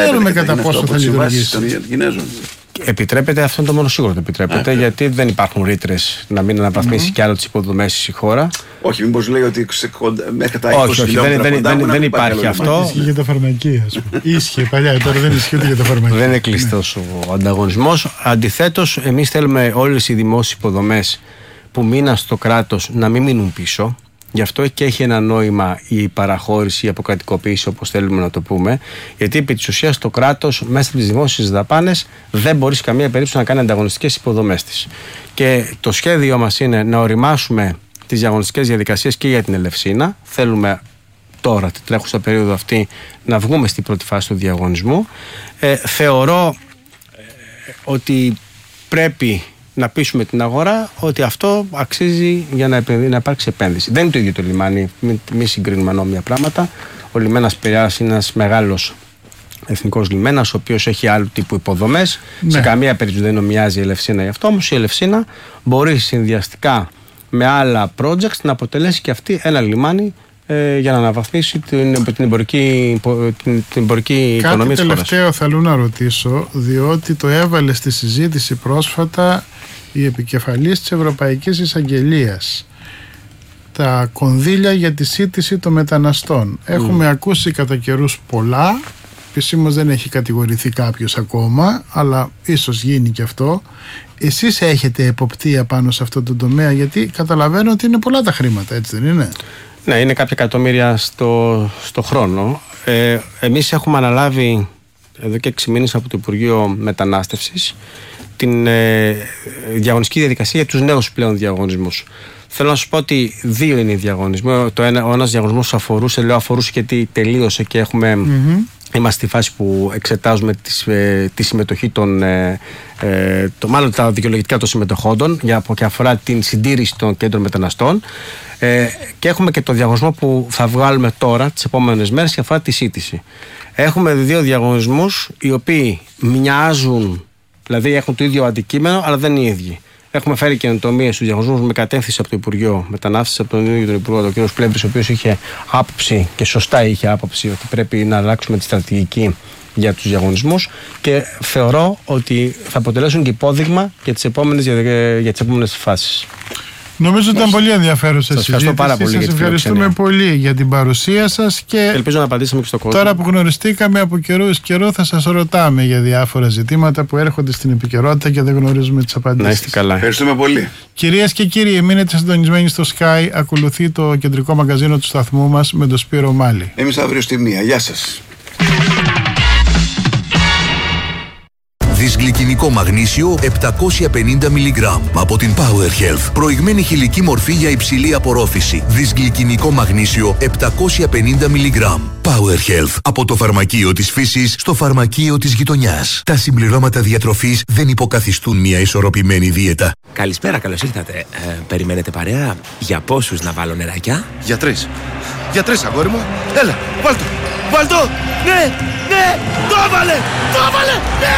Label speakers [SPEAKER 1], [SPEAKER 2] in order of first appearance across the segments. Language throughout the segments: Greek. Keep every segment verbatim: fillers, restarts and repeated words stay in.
[SPEAKER 1] ξέρουμε κατά πόσο θα λειτουργήσει.
[SPEAKER 2] Επιτρέπεται, αυτό είναι το μόνο σίγουρο. Το επιτρέπεται, γιατί δεν υπάρχουν ρήτρες να μην αναβαθμίσει mm-hmm. κι άλλο τις υποδομές η χώρα.
[SPEAKER 3] Όχι, μήπως λέει ότι μέχρι τα είκοσι
[SPEAKER 2] όχι, όχι,
[SPEAKER 3] χιλιόμετρα
[SPEAKER 2] δεν,
[SPEAKER 3] κοντά
[SPEAKER 2] δεν, δεν
[SPEAKER 3] υπάρχει,
[SPEAKER 2] υπάρχει αυτό.
[SPEAKER 1] Ισχύει για τα φαρμακεία, ας πούμε. Ίσχυε παλιά, τώρα δεν ισχύει για τα φαρμακεία.
[SPEAKER 2] Δεν είναι κλειστός ο ανταγωνισμός. Αντιθέτως, εμείς θέλουμε όλες οι δημόσιες υποδομές που μείναν στο κράτος να μην μείνουν πίσω. Γι' αυτό και έχει ένα νόημα η παραχώρηση, η αποκρατικοποίηση, όπως θέλουμε να το πούμε. Γιατί επί της ουσίας το κράτος μέσα από τις δημόσιες δαπάνες δεν μπορεί σε καμία περίπτωση να κάνει ανταγωνιστικές υποδομές της. Και το σχέδιό μας είναι να οριμάσουμε τις διαγωνιστικές διαδικασίες και για την Ελευσίνα. Θέλουμε τώρα, την τρέχουσα περίοδο αυτή, να βγούμε στην πρώτη φάση του διαγωνισμού. Ε, θεωρώ ε, ότι πρέπει να πείσουμε την αγορά ότι αυτό αξίζει για να, επενδύ, να υπάρξει επένδυση. Δεν είναι το ίδιο το λιμάνι, μην, μην συγκρίνουμε ανώμια πράγματα. Ο λιμένας Πειραιάς είναι ένας μεγάλος εθνικός λιμένας, ο οποίος έχει άλλου τύπου υποδομές. Ναι. Σε καμία περίπτωση δεν ομοιάζει η Ελευσίνα γι' αυτό, όμως η Ελευσίνα μπορεί συνδυαστικά με άλλα projects να αποτελέσει και αυτή ένα λιμάνι ε, για να αναβαθμίσει την, την εμπορική, την, την εμπορική οικονομία της χώρας.
[SPEAKER 1] Κάτι τελευταίο θέλω να ρωτήσω, διότι το έβαλε στη συζήτηση πρόσφατα η επικεφαλής της Ευρωπαϊκής Εισαγγελίας. Τα κονδύλια για τη σύντηση των μεταναστών. Mm. Έχουμε ακούσει κατά καιρούς πολλά. Επισήμως δεν έχει κατηγορηθεί κάποιος ακόμα, αλλά ίσως γίνει και αυτό. Εσείς έχετε εποπτεία πάνω σε αυτό το τομέα, γιατί καταλαβαίνω ότι είναι πολλά τα χρήματα, έτσι δεν είναι?
[SPEAKER 2] Ναι, είναι κάποια εκατομμύρια στο, στο χρόνο. Ε, εμείς έχουμε αναλάβει εδώ και έξι μήνες από το Υπουργείο Μετανάστευσης την ε, διαγωνιστική διαδικασία για τους νέους πλέον διαγωνισμούς. Θέλω να σου πω ότι δύο είναι οι διαγωνισμοί. Το ένα, ο ένας διαγωνισμός αφορούσε, λέω αφορούσε γιατί τελείωσε και έχουμε, mm-hmm. είμαστε στη φάση που εξετάζουμε τις, ε, τη συμμετοχή των, ε, ε, το, μάλλον τα δικαιολογητικά των συμμετοχόντων για, και αφορά την συντήρηση των κέντρων μεταναστών. Ε, και έχουμε και το διαγωνισμό που θα βγάλουμε τώρα, τις επόμενες μέρες, και αφορά τη σύντηση. Έχουμε δύο διαγωνισμούς οι οποίοι μοιάζουν, δηλαδή έχουν το ίδιο αντικείμενο, αλλά δεν είναι οι ίδιοι. Έχουμε φέρει καινοτομίες στους διαγωνισμούς με κατεύθυνση από το Υπουργείο Μετανάστευσης, από τον ίδιο τον Υπουργό, τον κ. Πλέμπης, ο οποίος είχε άποψη και σωστά είχε άποψη ότι πρέπει να αλλάξουμε τη στρατηγική για τους διαγωνισμούς, και θεωρώ ότι θα αποτελέσουν και υπόδειγμα για τις επόμενες, για τις επόμενες φάσεις.
[SPEAKER 1] Νομίζω ότι ήταν πολύ ενδιαφέρουσα
[SPEAKER 2] η συζήτηση.
[SPEAKER 1] Πάρα πολύ. Σας ευχαριστούμε πολύ για την παρουσία σας και
[SPEAKER 2] ελπίζω να απαντήσαμε και στο κόσμο.
[SPEAKER 1] Τώρα που γνωριστήκαμε από καιρό εις καιρό θα σας ρωτάμε για διάφορα ζητήματα που έρχονται στην επικαιρότητα και δεν γνωρίζουμε τις απαντήσεις.
[SPEAKER 2] Να είστε καλά.
[SPEAKER 3] Ευχαριστούμε πολύ.
[SPEAKER 1] Κυρίες και κύριοι, μείνετε συντονισμένοι στο Sky. Ακολουθεί το κεντρικό μαγκαζίνο του σταθμού μας με τον Σπύρο Μάλη.
[SPEAKER 3] Εμείς αύριο στη μία. Γεια σας.
[SPEAKER 4] Δυσγλυκινικό μαγνήσιο επτακόσια πενήντα μιλιγκράμμ από την Power Health. Προηγμένη χηλική μορφή για υψηλή απορρόφηση. Δυσγλυκινικό μαγνήσιο επτακόσια πενήντα μιλιγκράμμ. Power Health. Από το φαρμακείο της φύσης στο φαρμακείο της γειτονιάς. Τα συμπληρώματα διατροφής δεν υποκαθιστούν μια ισορροπημένη δίαιτα.
[SPEAKER 5] Καλησπέρα, καλώς ήρθατε. Ε, περιμένετε παρέα? Για πόσους να βάλω νεράκια?
[SPEAKER 6] Για τρεις. Για τρεις, αγόρι μου. Έλα, βάλ' το. Βάλ' το. Ναι, ναι, το έβαλε, το έβαλε, ναι!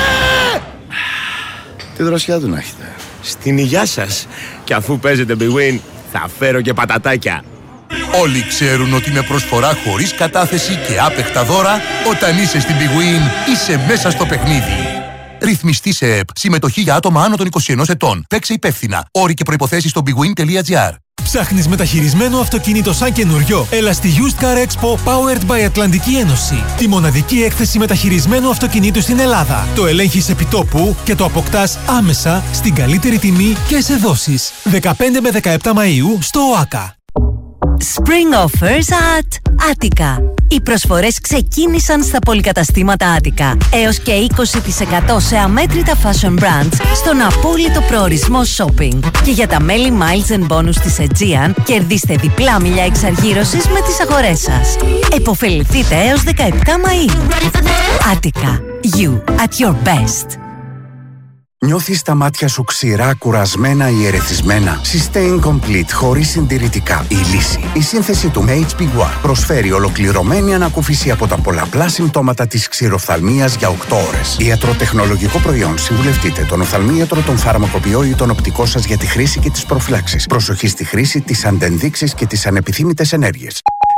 [SPEAKER 3] Τι δροσιά του να έχετε.
[SPEAKER 5] Στην υγειά σας. Και αφού παίζετε Big Win, θα φέρω και πατατάκια.
[SPEAKER 4] Όλοι ξέρουν ότι με προσφορά χωρίς κατάθεση και άπεχτα δώρα, όταν είσαι στην Big Win, είσαι μέσα στο παιχνίδι. Ρυθμιστή σε ΕΠ. Συμμετοχή για άτομα άνω των είκοσι ενός ετών. Παίξε υπεύθυνα. Όροι και προϋποθέσεις στο bigwin τελεία gr.
[SPEAKER 7] Ψάχνεις μεταχειρισμένο αυτοκίνητο σαν καινούριο? Έλα στη Used Car Expo Powered by Ατλαντική Ένωση. Τη μοναδική έκθεση μεταχειρισμένου αυτοκινήτου στην Ελλάδα. Το ελέγχεις επιτόπου και το αποκτάς άμεσα στην καλύτερη τιμή και σε δόσεις. δεκαπέντε με δεκαεπτά Μαΐου στο ΟΑΚΑ.
[SPEAKER 8] Spring Offers at Attica. Οι προσφορές ξεκίνησαν στα πολυκαταστήματα Attica. Έως και είκοσι τοις εκατό σε αμέτρητα fashion brands στον απόλυτο προορισμό shopping. Και για τα μέλη Miles and Bonus της Aegean, κερδίστε διπλά μίλια εξαργύρωσης με τις αγορές σας. Εποφεληθείτε έως δεκαεπτά Μαΐου. Attica. You at your best.
[SPEAKER 9] Νιώθεις τα μάτια σου ξηρά, κουρασμένα ή ερεθισμένα? Sustain Complete, χωρίς συντηρητικά. Η λύση. Η σύνθεση του έιτς πι γουάρ προσφέρει ολοκληρωμένη ανακούφιση από τα πολλαπλά συμπτώματα της ξηροφθαλμίας για οκτώ ώρες. Ιατροτεχνολογικό προϊόν. Συμβουλευτείτε τον οφθαλμίατρο, τον φαρμακοποιό ή τον οπτικό σας για τη χρήση και τις προφυλάξεις. Προσοχή στη χρήση, τις αντενδείξεις και τις ανεπιθύμητες ενέργειες.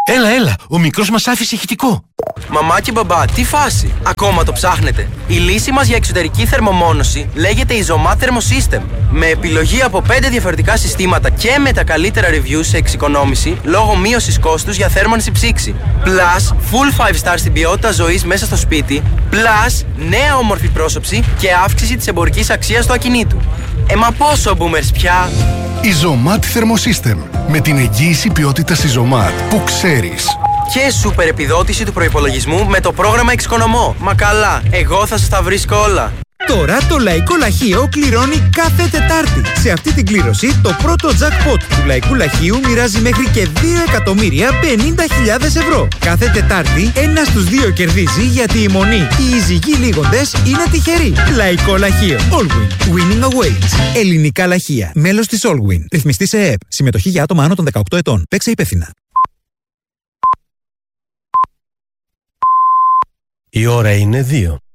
[SPEAKER 6] Έλα, έλα, ο μικρός μας άφησε ηχητικό.
[SPEAKER 10] Μαμά και μπαμπά, τι φάση, ακόμα το ψάχνετε? Η λύση μας για εξωτερική θερμομόνωση λέγεται Isomat Thermosystem. Με επιλογή από πέντε διαφορετικά συστήματα και με τα καλύτερα reviews σε εξοικονόμηση λόγω μείωσης κόστους για θέρμανση ψήξη. Plus, full five star στην ποιότητα ζωής μέσα στο σπίτι. Plus, νέα όμορφη πρόσωψη και αύξηση της εμπορικής αξίας του ακινήτου. Ε, μα πόσο boomers πια!
[SPEAKER 11] Isomat Thermosystem. Με την εγγύηση ποιότητας Isomat που ξέρεις.
[SPEAKER 10] Και σούπερ επιδότηση του προϋπολογισμού με το πρόγραμμα Εξοικονομώ. Μα καλά, εγώ θα σας τα βρίσκω όλα.
[SPEAKER 12] Τώρα το Λαϊκό Λαχείο κληρώνει κάθε Τετάρτη. Σε αυτή την κλήρωση το πρώτο jackpot του Λαϊκού Λαχείου μοιράζει μέχρι και δύο εκατομμύρια πενήντα χιλιάδες ευρώ. Κάθε Τετάρτη ένα στους δύο κερδίζει γιατί η μονή ή οι ζυγοί λίγοντες είναι τυχεροί. Λαϊκό Λαχείο. Allwin. Winning awaits. Ελληνικά λαχεία. Μέλος της Allwin. Ρυθμιστή σε ΕΕΠ. Συμμετοχή για άτομα άνω των δεκαοκτώ ετών. Παίξε υπεύθυνα.
[SPEAKER 13] Η ώρα είναι δύο.